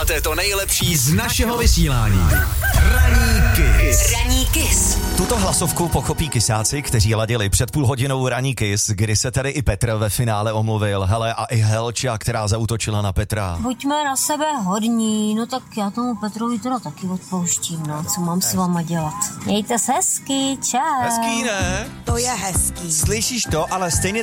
Získáte to nejlepší z našeho vysílání. Ranní Kiss. Tuto hlasovku pochopí kysáci, kteří ladili před půl hodinou Ranní Kiss, kdy se tedy i Petr ve finále omluvil. Hele, a i Helča, která zaútočila na Petra. Buďme na sebe hodní, no tak já tomu Petrovi teda taky odpouštím, no, co mám s váma dělat. Mějte se hezky, čau. Hezký, ne? To je hezký. Slyšíš to, ale stejně